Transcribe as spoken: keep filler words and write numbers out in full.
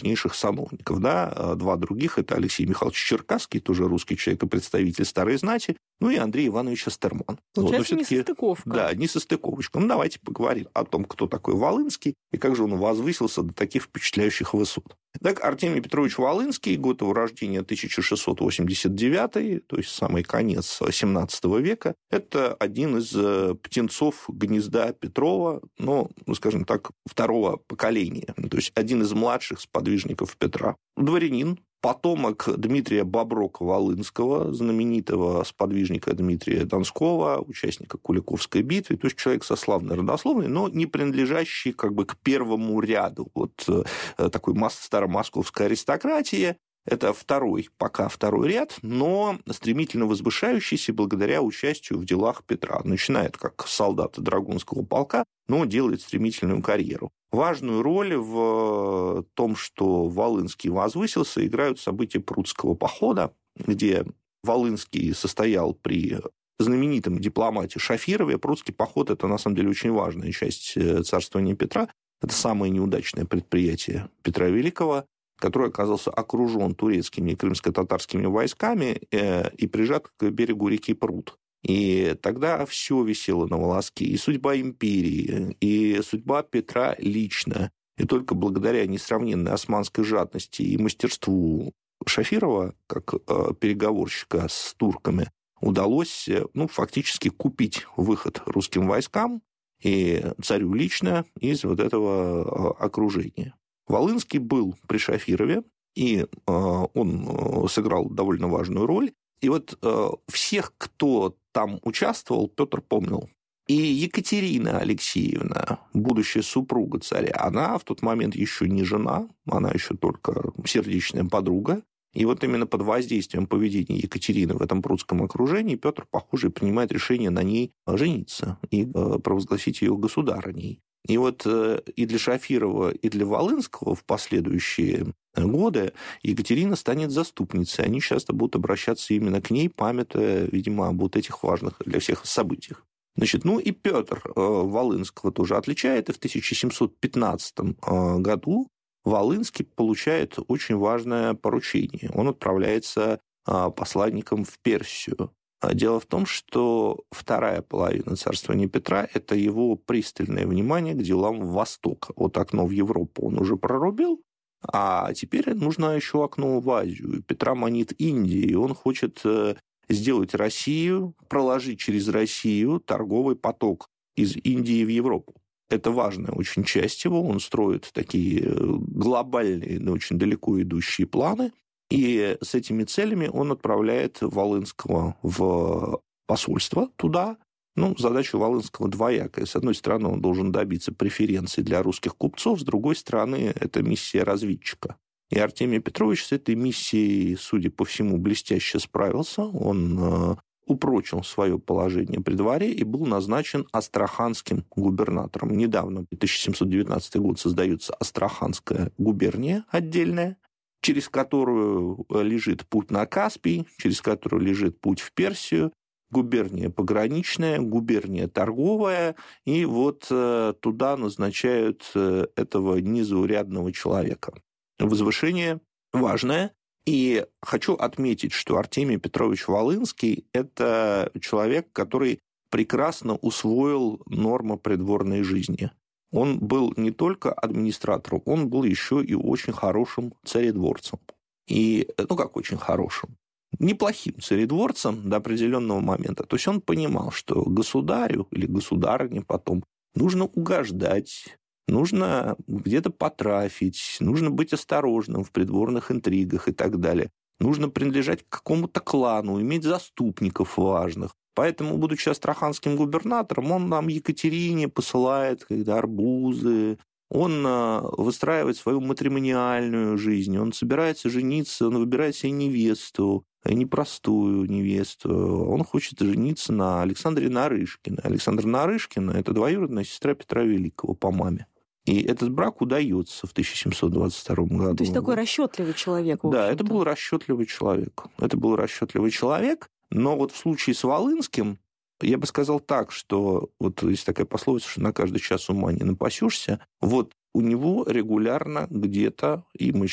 крупнейших сановников. Да? Два других – это Алексей Михайлович Черкасский, тоже русский человек и представитель старой знати, ну и Андрей Иванович Астерман. Получается, вот, несостыковка. Да, несостыковочка. Ну, давайте поговорим о том, кто такой Волынский и как же он возвысился до таких впечатляющих высот. Так, Артемий Петрович Волынский, год его рождения тысяча шестьсот восемьдесят девятый, то есть самый конец семнадцатого века, это один из птенцов гнезда Петрова, но, ну, скажем так, второго поколения, то есть один из младших сподвижников Петра. Дворянин, потомок Дмитрия Боброка-Волынского, знаменитого сподвижника Дмитрия Донского, участника Куликовской битвы, то есть человек со славной родословной, но не принадлежащий как бы к первому ряду вот такой старомосковской аристократии. Это второй, пока второй ряд, но стремительно возвышающийся благодаря участию в делах Петра. Начинает как солдат Драгунского полка, но делает стремительную карьеру. Важную роль в том, что Волынский возвысился, играют события Прудского похода, где Волынский состоял при знаменитом дипломате Шафирове. Прудский поход – это, на самом деле, очень важная часть царствования Петра. Это самое неудачное предприятие Петра Великого, который оказался окружен турецкими и крымско-татарскими войсками и прижат к берегу реки Пруд. И тогда все висело на волоске. И судьба империи, и судьба Петра лично. И только благодаря несравненной османской жадности и мастерству Шафирова, как переговорщика с турками, удалось, ну, фактически купить выход русским войскам и царю лично из вот этого окружения. Волынский был при Шафирове, и он сыграл довольно важную роль. И вот всех, кто там участвовал, Петр помнил. И Екатерина Алексеевна, будущая супруга царя, она в тот момент еще не жена, она еще только сердечная подруга. И вот именно под воздействием поведения Екатерины в этом прудском окружении Петр, похоже, принимает решение на ней жениться и провозгласить ее государыней. И вот и для Шафирова, и для Волынского в последующие годы Екатерина станет заступницей. Они часто будут обращаться именно к ней, памятуя, видимо, об вот этих важных для всех событиях. Значит, ну и Петр Волынского тоже отличает, и в тысяча семьсот пятнадцатом году Волынский получает очень важное поручение. Он отправляется посланником в Персию. Дело в том, что вторая половина царствования Петра – это его пристальное внимание к делам Востока. Вот окно в Европу он уже прорубил, а теперь нужно еще окно в Азию. Петра манит Индия, и он хочет сделать Россию, проложить через Россию торговый поток из Индии в Европу. Это важная очень часть его. Он строит такие глобальные, но очень далеко идущие планы. И с этими целями он отправляет Волынского в посольство туда. Ну, задача Волынского двоякая. С одной стороны, он должен добиться преференций для русских купцов, с другой стороны, это миссия разведчика. И Артемий Петрович с этой миссией, судя по всему, блестяще справился. Он упрочил свое положение при дворе и был назначен астраханским губернатором. Недавно, тысяча семьсот девятнадцатый год, создается Астраханская губерния отдельная, через которую лежит путь на Каспий, через которую лежит путь в Персию, губерния пограничная, губерния торговая, и вот туда назначают этого незаурядного человека. Возвышение важное, и хочу отметить, что Артемий Петрович Волынский – это человек, который прекрасно усвоил нормы придворной жизни. Он был не только администратором, он был еще и очень хорошим царедворцем. И, ну как очень хорошим? Неплохим царедворцем до определенного момента. То есть он понимал, что государю или государыне потом нужно угождать, нужно где-то потрафить, нужно быть осторожным в придворных интригах и так далее. Нужно принадлежать к какому-то клану, иметь заступников важных. Поэтому, будучи астраханским губернатором, он нам Екатерине посылает когда арбузы, он выстраивает свою матримониальную жизнь, он собирается жениться, он выбирает себе невесту, непростую невесту. Он хочет жениться на Александре Нарышкиной. Александра Нарышкина – это двоюродная сестра Петра Великого по маме. И этот брак удается в тысяча семьсот двадцать втором году. То есть такой расчетливый человек, в общем-то. Да, это был расчетливый человек. Это был расчетливый человек. Но вот в случае с Волынским, я бы сказал так, что вот есть такая пословица, что на каждый час ума не напасешься. Вот у него регулярно где-то, и мы